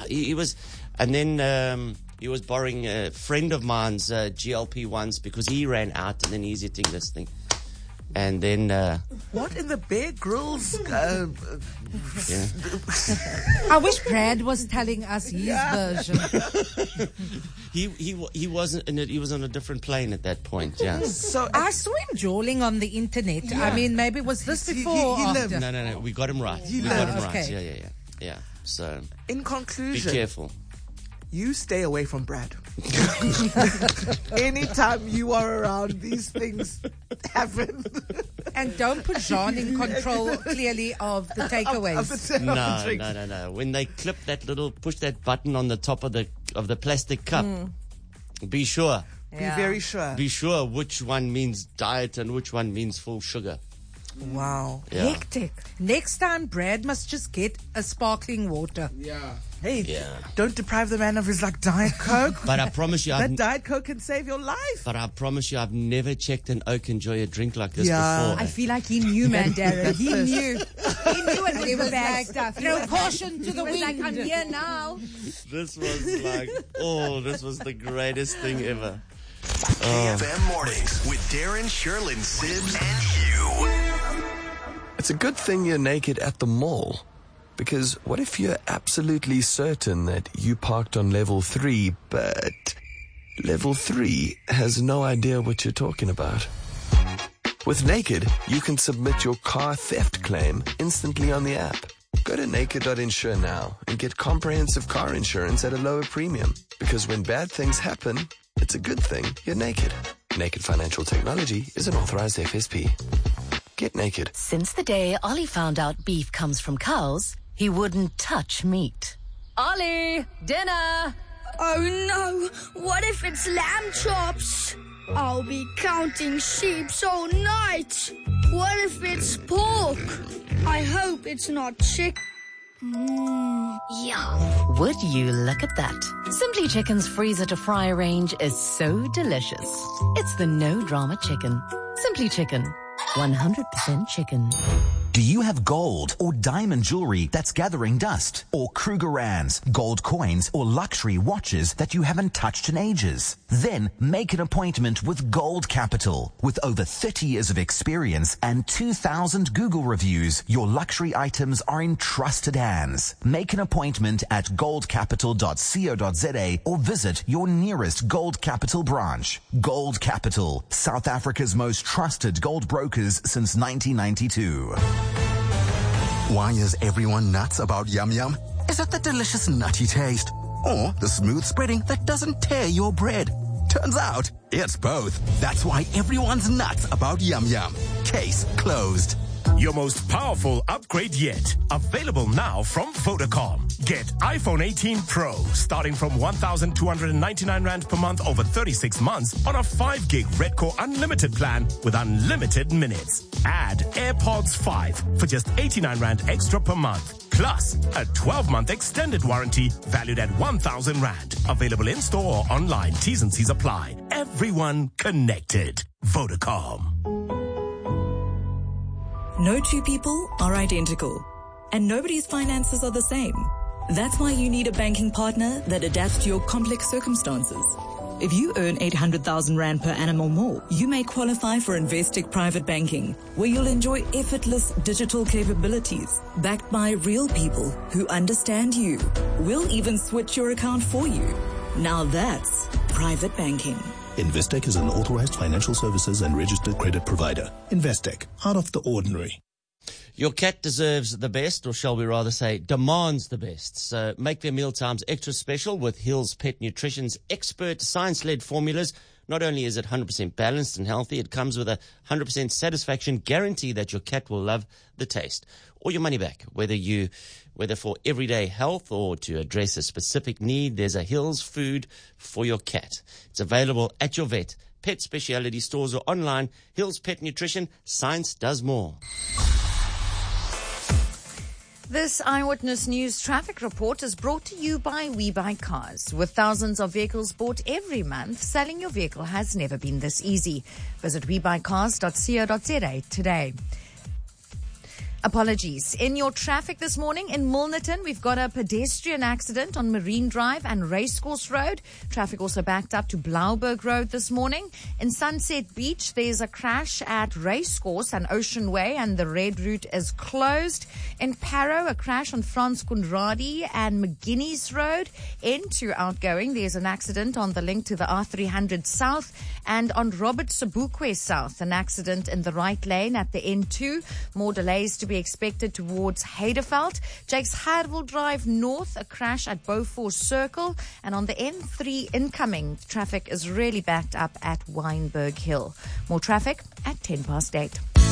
he was, and then he was borrowing a friend of mine's GLP-1s because he ran out, and then he's eating this thing. And then what in the Bear Grylls? Yeah. I wish Brad was telling us his version. He wasn't in it. He was on a different plane at that point. Yeah. So I saw him jawling on the internet. Yeah. I mean, maybe was this before or after? No. We got him right. We got him right. Yeah. So in conclusion, be careful. You stay away from Brad. Anytime you are around, these things happen. And don't put Jean in control, clearly, of the takeaways. No. When they push that button on the top of the plastic cup, be sure. Be very sure. Be sure which one means diet and which one means full sugar. Wow. Yeah. Hectic. Next time, Brad must just get a sparkling water. Yeah. Hey, don't deprive the man of his Diet Coke. But I promise you, that Diet Coke can save your life. But I promise you, I've never checked an Oak enjoy a drink like this before. I feel like he knew, man, Darren. He knew. He knew it was bad stuff. Throw caution to the wind. I'm here now. This was this was the greatest thing ever. KFM Mornings with Darren, Sherlyn, Sibbs, and Hugh. It's a good thing you're naked at the mall. Because what if you're absolutely certain that you parked on level 3, but level 3 has no idea what you're talking about? With Naked, you can submit your car theft claim instantly on the app. Go to naked.insure now and get comprehensive car insurance at a lower premium. Because when bad things happen, it's a good thing you're naked. Naked Financial Technology is an authorized FSP. Get naked. Since the day Ollie found out beef comes from cows, he wouldn't touch meat. Ollie, dinner! Oh no, what if it's lamb chops? I'll be counting sheep all night. What if it's pork? I hope it's not chicken. Yum. Would you look at that? Simply Chicken's freezer to fry range is so delicious. It's the no drama chicken. Simply Chicken. 100% chicken. Do you have gold or diamond jewelry that's gathering dust? Or Krugerrands, gold coins, or luxury watches that you haven't touched in ages? Then make an appointment with Gold Capital. With over 30 years of experience and 2,000 Google reviews, your luxury items are in trusted hands. Make an appointment at goldcapital.co.za or visit your nearest Gold Capital branch. Gold Capital, South Africa's most trusted gold brokers since 1992. Why is everyone nuts about Yum Yum? Is it the delicious nutty taste? Or the smooth spreading that doesn't tear your bread? Turns out, it's both. That's why everyone's nuts about Yum Yum. Case closed. Your most powerful upgrade yet. Available now from Vodacom. Get iPhone 18 Pro starting from 1,299 Rand per month over 36 months on a 5 gig Redcore Unlimited plan with unlimited minutes. Add AirPods 5 for just 89 Rand extra per month. Plus a 12-month extended warranty valued at 1,000 Rand. Available in store or online. T's and C's apply. Everyone connected. Vodacom. No two people are identical, and nobody's finances are the same. That's why you need a banking partner that adapts to your complex circumstances. If you earn 800,000 Rand per annum or more, you may qualify for Investec Private Banking, where you'll enjoy effortless digital capabilities backed by real people who understand you. We'll even switch your account for you. Now that's private banking. Investec is an authorized financial services and registered credit provider. Investec, out of the ordinary. Your cat deserves the best, or shall we rather say demands the best. So make their mealtimes extra special with Hills Pet Nutrition's expert science-led formulas. Not only is it 100% balanced and healthy, it comes with a 100% satisfaction guarantee that your cat will love the taste. Or your money back, whether for everyday health or to address a specific need, there's a Hills food for your cat. It's available at your vet, pet specialty stores, or online. Hills Pet Nutrition, science does more. This Eyewitness News traffic report is brought to you by We Buy Cars. With thousands of vehicles bought every month, selling your vehicle has never been this easy. Visit webuycars.co.za today. Apologies. In your traffic this morning in Milnerton, we've got a pedestrian accident on Marine Drive and Racecourse Road. Traffic also backed up to Blauberg Road this morning. In Sunset Beach, there's a crash at Racecourse and Ocean Way, and the red route is closed. In Parow, a crash on Frans Conradi and McGuinness Road. Into outgoing, there's an accident on the link to the R300 South, and on Robert Sobukwe South, an accident in the right lane at the N2. More delays to be expected towards Heideveld. Jakes Herwel Drive North, a crash at Beaufort Circle, and on the N3 incoming, traffic is really backed up at Wynberg Hill. More traffic at 8:10.